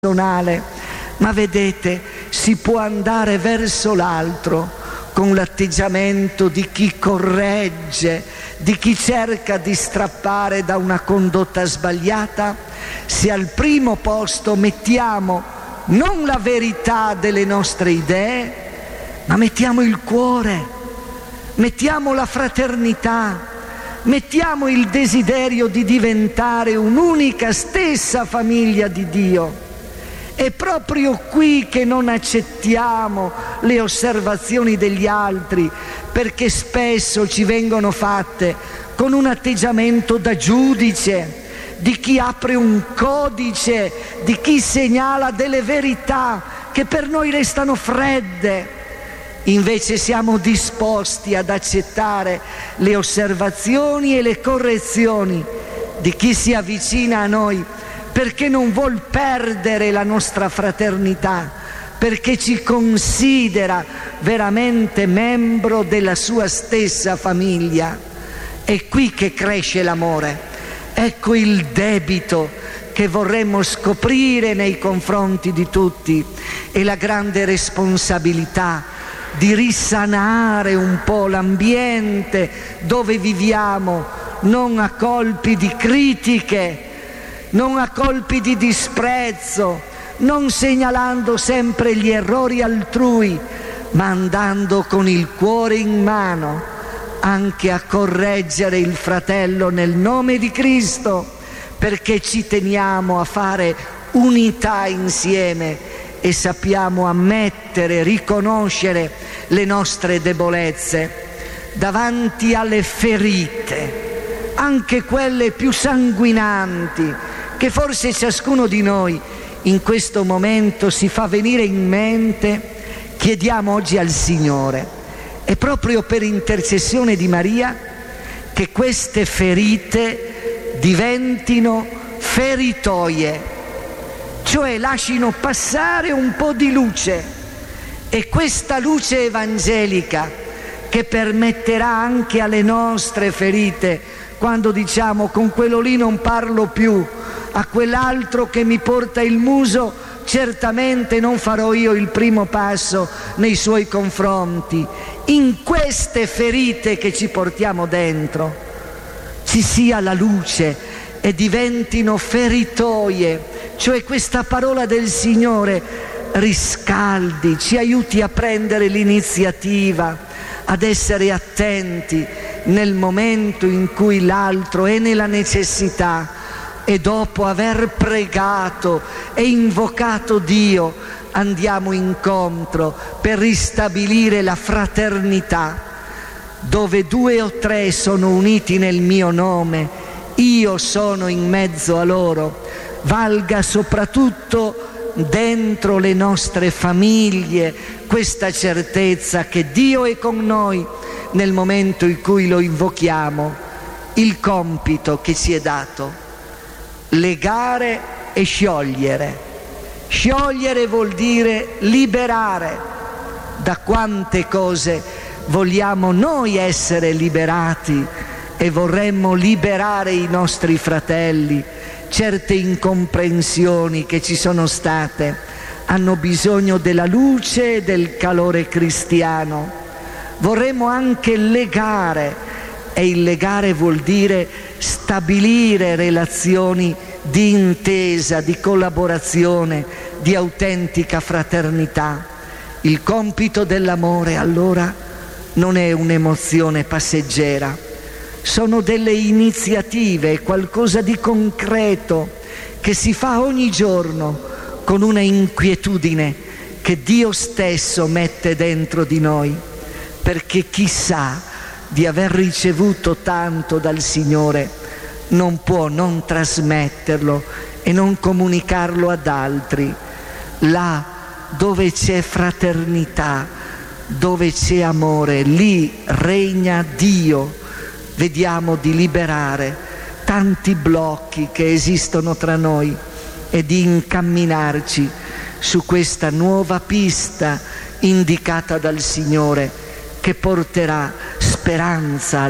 personale, ma vedete, si può andare verso l'altro con l'atteggiamento di chi corregge, di chi cerca di strappare da una condotta sbagliata, se al primo posto mettiamo non la verità delle nostre idee, ma mettiamo il cuore, mettiamo la fraternità, mettiamo il desiderio di diventare un'unica stessa famiglia di Dio. È proprio qui che non accettiamo le osservazioni degli altri, perché spesso ci vengono fatte con un atteggiamento da giudice, di chi apre un codice, di chi segnala delle verità che per noi restano fredde. Invece siamo disposti ad accettare le osservazioni e le correzioni di chi si avvicina a noi, perché non vuol perdere la nostra fraternità, perché ci considera veramente membro della sua stessa famiglia. È qui che cresce l'amore. Ecco il debito che vorremmo scoprire nei confronti di tutti e la grande responsabilità di risanare un po' l'ambiente dove viviamo, non a colpi di critiche, non a colpi di disprezzo, non segnalando sempre gli errori altrui, ma andando con il cuore in mano anche a correggere il fratello nel nome di Cristo, perché ci teniamo a fare unità insieme e sappiamo ammettere, riconoscere le nostre debolezze davanti alle ferite, anche quelle più sanguinanti, che forse ciascuno di noi in questo momento si fa venire in mente. Chiediamo oggi al Signore, e proprio per intercessione di Maria, che queste ferite diventino feritoie, cioè lascino passare un po' di luce, e questa luce evangelica che permetterà anche alle nostre ferite, quando diciamo con quello lì non parlo più, a quell'altro che mi porta il muso certamente non farò io il primo passo nei suoi confronti. In queste ferite che ci portiamo dentro ci sia la luce e diventino feritoie, cioè questa parola del Signore riscaldi, ci aiuti a prendere l'iniziativa, ad essere attenti nel momento in cui l'altro è nella necessità, e dopo aver pregato e invocato Dio andiamo incontro per ristabilire la fraternità. Dove 2 o 3 sono uniti nel mio nome, io sono in mezzo a loro. Valga soprattutto dentro le nostre famiglie questa certezza che Dio è con noi nel momento in cui lo invochiamo. Il compito che ci è dato: legare e sciogliere. Sciogliere vuol dire liberare. Da quante cose vogliamo noi essere liberati e vorremmo liberare i nostri fratelli. Certe incomprensioni che ci sono state hanno bisogno della luce e del calore cristiano. Vorremmo anche legare, e il legare vuol dire stabilire relazioni di intesa, di collaborazione, di autentica fraternità. Il compito dell'amore allora non è un'emozione passeggera, sono delle iniziative, qualcosa di concreto che si fa ogni giorno con una inquietudine che Dio stesso mette dentro di noi, perché chissà di aver ricevuto tanto dal Signore non può non trasmetterlo e non comunicarlo ad altri. Là dove c'è fraternità, dove c'è amore, lì regna Dio. Vediamo di liberare tanti blocchi che esistono tra noi e di incamminarci su questa nuova pista indicata dal Signore, che porterà speranza